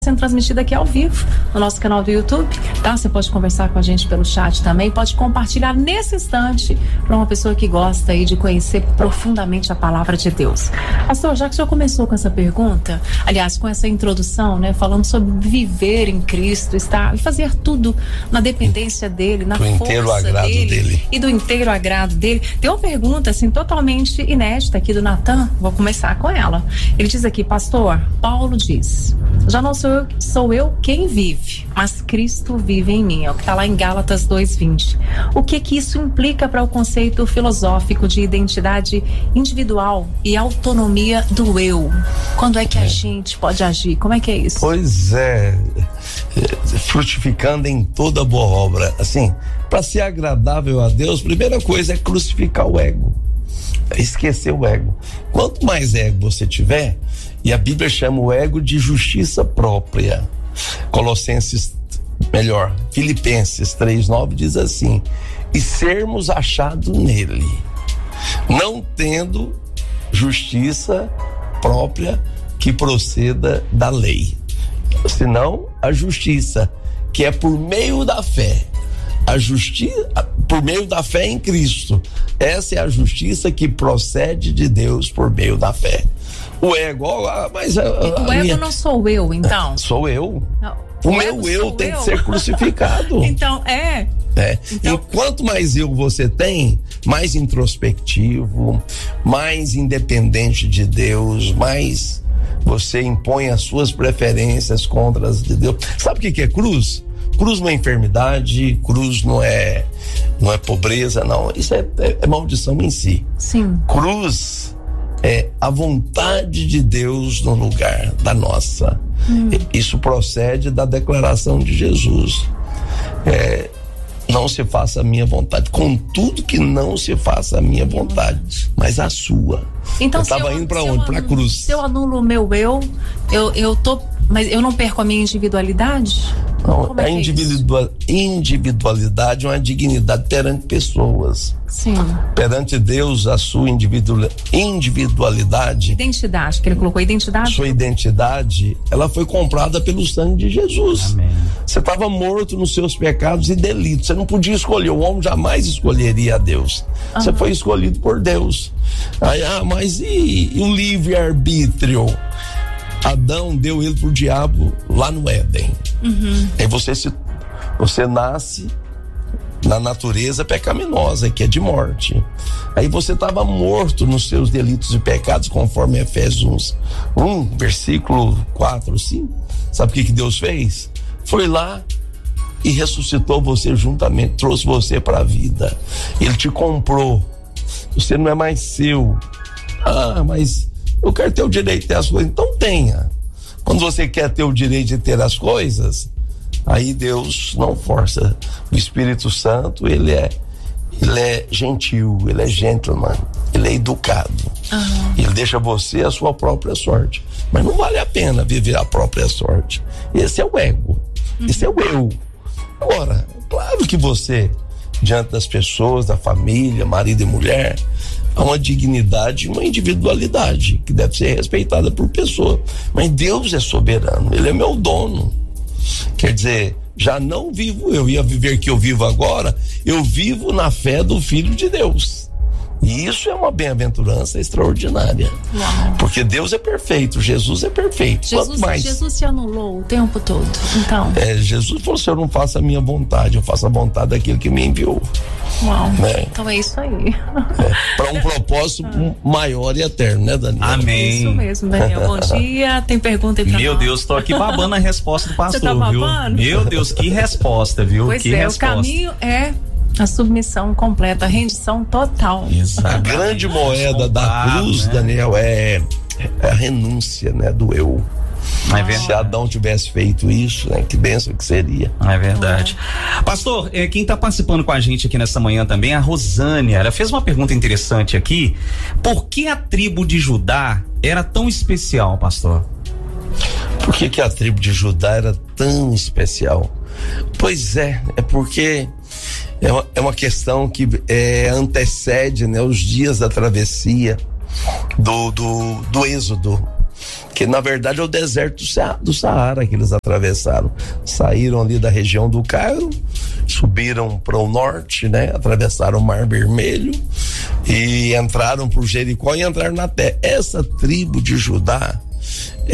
sendo transmitida aqui ao vivo no nosso canal do YouTube, tá? Você pode conversar com a gente pelo chat também, pode compartilhar nesse instante para uma pessoa que gosta aí de conhecer profundamente a palavra de Deus. Pastor, já que o senhor começou com essa pergunta, aliás, com essa introdução, né, falando sobre viver em Cristo, estar e fazer tudo na dependência dele, na força inteiro agrado dele e do inteiro agrado dele. Tem uma pergunta assim totalmente inédita aqui do Natan, vou começar com ela. Ele diz aqui: pastor, Paulo diz: já não sou eu quem vive, mas Cristo vive em mim. É o que está lá em Gálatas 2:20. O que isso implica para o conceito filosófico de identidade individual e autonomia do eu? Quando é que a gente pode agir? Como é que é isso? Pois é, frutificando em toda boa obra. Assim, para ser agradável a Deus, primeira coisa é crucificar o ego, esquecer o ego. Quanto mais ego você tiver, e a Bíblia chama o ego de justiça própria. Filipenses 3:9 diz assim: e sermos achados nele, não tendo justiça própria que proceda da lei, senão a justiça que é por meio da fé. A justiça por meio da fé em Cristo. Essa é a justiça que procede de Deus por meio da fé. O ego, mas o ego não sou eu, então? Sou eu. Não, o meu eu tem que ser crucificado. Então, Então, quanto mais eu você tem, mais introspectivo, mais independente de Deus, mais você impõe as suas preferências contra as de Deus. Sabe o que é cruz? Cruz não é enfermidade, cruz não é pobreza, não. Isso é maldição em si. Sim. Cruz é a vontade de Deus no lugar da nossa. Isso procede da declaração de Jesus. Não se faça a minha vontade, contudo que não se faça a minha vontade, mas a sua. Então, eu estava indo para onde? Para a cruz. Se eu anulo o meu mas eu não perco a minha individualidade? Não, a individualidade é uma dignidade perante pessoas. Sim. Perante Deus, a sua individualidade. Identidade, que ele colocou identidade. Sua identidade, ela foi comprada pelo sangue de Jesus. Amém. Você estava morto nos seus pecados e delitos. Você não podia escolher. O homem jamais escolheria a Deus. Você foi escolhido por Deus. Mas e o livre-arbítrio? Adão deu ele pro diabo lá no Éden. Aí você nasce na natureza pecaminosa, que é de morte. Aí você estava morto nos seus delitos e pecados, conforme Efésios 1, versículo 4, 5. Sabe o que Deus fez? Foi lá e ressuscitou você juntamente, trouxe você para a vida. Ele te comprou. Você não é mais seu. Mas eu quero ter o direito de ter as coisas. Então tenha. Quando você quer ter o direito de ter as coisas, aí Deus não força. O Espírito Santo, ele é gentil, ele é gentleman, ele é educado. Ele deixa você a sua própria sorte. Mas não vale a pena viver a própria sorte. Esse é o ego. Esse é o eu. Agora, claro que você, diante das pessoas, da família, marido e mulher, há uma dignidade e uma individualidade que deve ser respeitada por pessoa. Mas Deus é soberano, ele é meu dono. Quer dizer, já não vivo eu, ia viver que eu vivo agora, eu vivo na fé do Filho de Deus. E isso é uma bem-aventurança extraordinária. Uau. Porque Deus é perfeito, Jesus é perfeito. Jesus se anulou o tempo todo, então. Jesus falou: se eu não faço a minha vontade, eu faço a vontade daquele que me enviou. Uau, então é isso aí. Para um propósito maior e eterno, né, Daniel? Amém. Isso mesmo, Daniel. Bom dia, tem pergunta aí pra Meu nós? Deus, tô aqui babando a resposta do pastor, Você tá viu? babando? Meu Deus, que resposta, viu? Pois que resposta. O caminho é a submissão completa, a rendição total. A grande moeda da cruz, né, Daniel, é a renúncia, né, do eu. É verdade. Se Adão tivesse feito isso, né, que bênção que seria. É verdade. Pastor, quem está participando com a gente aqui nessa manhã também é a Rosânia. Ela fez uma pergunta interessante aqui. Por que a tribo de Judá era tão especial, pastor? Por que a tribo de Judá era tão especial? Pois é porque é uma questão que antecede, né, os dias da travessia do Êxodo. que na verdade é o deserto do Saara que eles atravessaram. Saíram ali da região do Cairo, subiram para o norte, né? Atravessaram o Mar Vermelho e entraram por Jericó e entraram na terra. Essa tribo de Judá